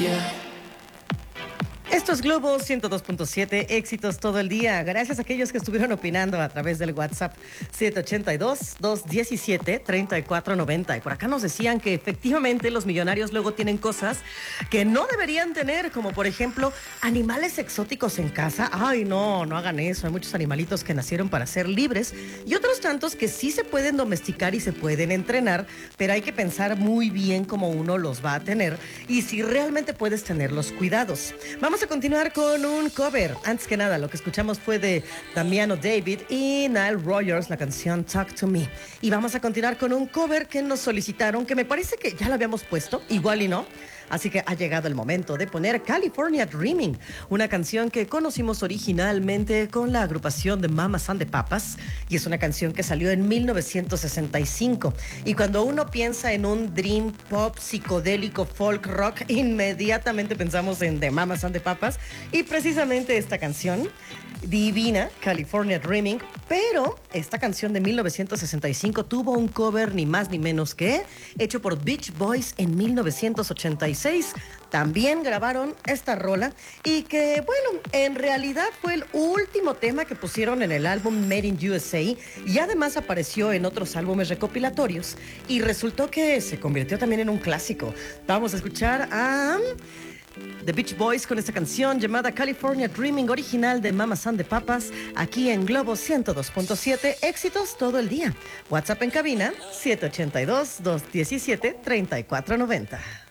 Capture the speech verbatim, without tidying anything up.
Esto es Globo ciento dos punto siete, éxitos todo el día. Gracias a aquellos que estuvieron opinando a través del WhatsApp siete ocho dos, dos uno siete, tres cuatro nueve cero. Y por acá nos decían que efectivamente los millonarios luego tienen cosas que no deberían tener, como por ejemplo animales exóticos en casa. Ay, no, no hagan eso. Hay muchos animalitos que nacieron para ser libres y otros tantos que sí se pueden domesticar y se pueden entrenar, pero hay que pensar muy bien cómo uno los va a tener y si realmente puedes tener los cuidados. Vamos a continuar con un cover. Antes que nada, lo que escuchamos fue de Damiano David y Nile Rodgers, la canción Talk to Me. Y vamos a continuar con un cover que nos solicitaron, que me parece que ya lo habíamos puesto, igual y no. Así que ha llegado el momento de poner California Dreaming, una canción que conocimos originalmente con la agrupación de Mamas and the Papas, y es una canción que salió en mil novecientos sesenta y cinco. Y cuando uno piensa en un dream pop psicodélico folk rock, inmediatamente pensamos en The Mamas and the Papas, y precisamente esta canción divina, California Dreaming, pero esta canción de mil novecientos sesenta y cinco tuvo un cover ni más ni menos que hecho por Beach Boys en mil novecientos ochenta y seis. También grabaron esta rola y que, bueno, en realidad fue el último tema que pusieron en el álbum Made in U S A y además apareció en otros álbumes recopilatorios y resultó que se convirtió también en un clásico. Vamos a escuchar a The Beach Boys con esta canción llamada California Dreaming, original de Mamas and the Papas, aquí en Globo ciento dos punto siete, éxitos todo el día. WhatsApp en cabina siete ocho dos, dos uno siete, tres cuatro nueve cero.